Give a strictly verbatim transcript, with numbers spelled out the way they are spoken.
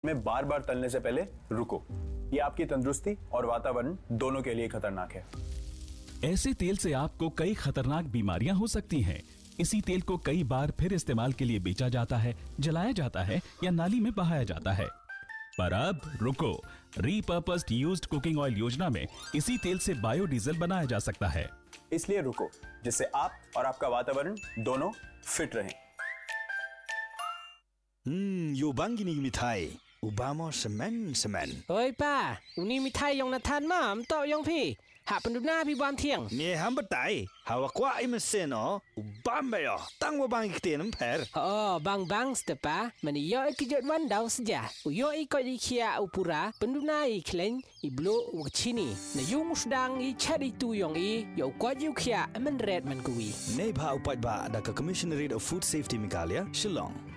में बार बार तलने से पहले रुको। ये आपकी तंदुरुस्ती और वातावरण दोनों के लिए खतरनाक है। ऐसे तेल से आपको कई खतरनाक बीमारियां हो सकती हैं। इसी तेल को कई बार फिर इस्तेमाल के लिए बेचा जाता है, जलाया जाता है या नाली में बहाया जाता है। पर अब रुको, रीपर्पस्ड यूज्ड कुकिंग ऑयल योजना में इसी तेल से बायोडीजल बनाया जा सकता है। इसलिए रुको, जिससे आप और आपका वातावरण दोनों फिट रहें। Hmm, yo bang gini mithai. Ubamo semen semen. เฮ้ยป้าวันนี้มีไทยยองนาทานมามโตยองพี่หาเป็นดูหน้าพี่บามเที่ยง Ne hamba tai. Hawa kwa imesen o. Ubambe yo. Tang wa bang ikte nam per. อ๋อบางบางสเตป้ามันย่อยกิจวัตรดาวสจ้ะย่อยก็อีเคียอุปุระเป็นดูหน้าอีเคลนอีบลูวชินีนยุงสดังอีชาดิตูยองอียอกว่ายุเคียมันเรดมันกุย Ne bha upat ba da ka Commissionerate of Food Safety Megalia, Shillong.